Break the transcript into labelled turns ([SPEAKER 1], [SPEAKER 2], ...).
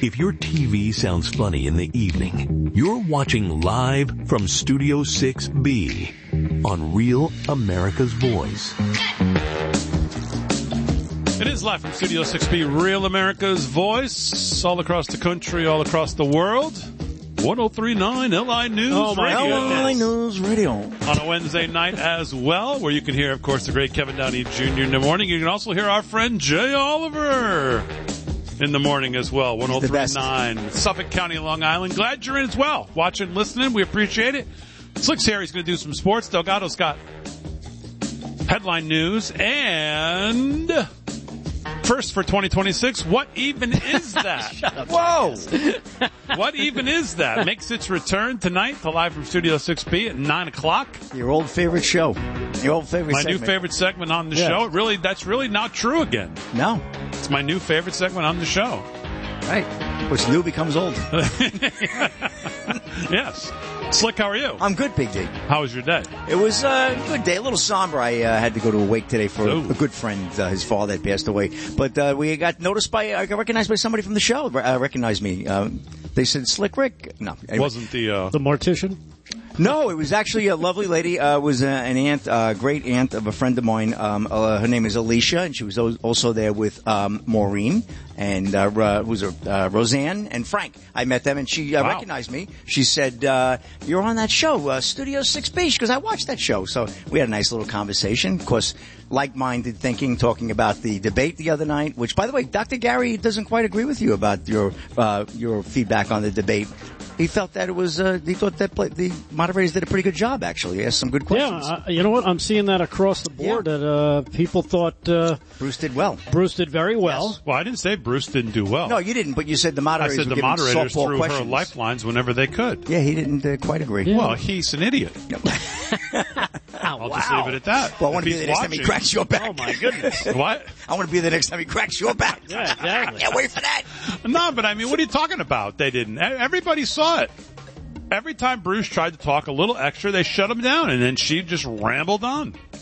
[SPEAKER 1] If your TV sounds funny in the evening, you're watching live from Studio 6B on Real America's Voice.
[SPEAKER 2] It is live from Studio 6B, Real America's Voice, all across the country, all across the world. 103.9 LI News Radio.
[SPEAKER 3] LI News Radio.
[SPEAKER 2] On a Wednesday night as well, where you can hear, of course, the great Kevin Downey Jr. in the morning. You can also hear our friend Jay Oliver in the morning as well. 103.9 Suffolk County, Long Island. Glad you're in as well. Watching, listening. We appreciate it. Slick's here. He's going to do some sports. Delgado's got headline news. And first for 2026, what even is that?
[SPEAKER 3] Whoa!
[SPEAKER 2] What even is that? Makes its return tonight to Live from Studio 6B at 9 o'clock.
[SPEAKER 3] Your old favorite show. Your old favorite segment.
[SPEAKER 2] My new favorite segment on the show. That's really not true again.
[SPEAKER 3] No.
[SPEAKER 2] It's my new favorite segment on the show.
[SPEAKER 3] Right. Which new becomes old.
[SPEAKER 2] Yes. Slick, how are you?
[SPEAKER 3] I'm good, Big D.
[SPEAKER 2] How was your day?
[SPEAKER 3] It was a good day. A little somber. I had to go to a wake today for a good friend. His father had passed away. But we got I got recognized by somebody from the show. Recognized me. They said, Slick Rick. No. Anyway.
[SPEAKER 2] Wasn't the
[SPEAKER 4] Mortician?
[SPEAKER 3] No, it was actually a lovely lady. It was an aunt, great aunt of a friend of mine. Her name is Alicia, and she was also there with Maureen and Roseanne and Frank. I met them, and she recognized me. She said, "You're on that show, Studio 6B," because I watched that show. So we had a nice little conversation. Of course, like-minded thinking, talking about the debate the other night. Which, by the way, Dr. Gary doesn't quite agree with you about your feedback on the debate. He felt that it was, he thought that the moderators did a pretty good job, actually. He asked some good questions.
[SPEAKER 4] Yeah, you know what? I'm seeing that across the board, that people thought
[SPEAKER 3] Bruce did well.
[SPEAKER 4] Bruce did very well.
[SPEAKER 3] Yes.
[SPEAKER 2] Well, I didn't say Bruce didn't do well.
[SPEAKER 3] No, you didn't, but you said the
[SPEAKER 2] I
[SPEAKER 3] moderators
[SPEAKER 2] said
[SPEAKER 3] were
[SPEAKER 2] the
[SPEAKER 3] giving
[SPEAKER 2] moderators
[SPEAKER 3] softball
[SPEAKER 2] threw
[SPEAKER 3] questions.
[SPEAKER 2] her lifelines whenever they could.
[SPEAKER 3] Yeah, he didn't quite agree.
[SPEAKER 4] Yeah.
[SPEAKER 2] Well, he's an idiot. I'll just leave it at that.
[SPEAKER 3] Well, I want to
[SPEAKER 2] If
[SPEAKER 3] be the
[SPEAKER 2] he's
[SPEAKER 3] next time he
[SPEAKER 2] watching-
[SPEAKER 3] cracks your back.
[SPEAKER 4] Oh, my goodness.
[SPEAKER 2] What?
[SPEAKER 3] I want to be the next time he cracks your back.
[SPEAKER 4] Yeah, exactly.
[SPEAKER 3] Can't wait for that.
[SPEAKER 2] No, but I mean, what are you talking about? They didn't. Everybody saw it. Every time Bruce tried to talk a little extra, they shut him down, and then she just rambled on.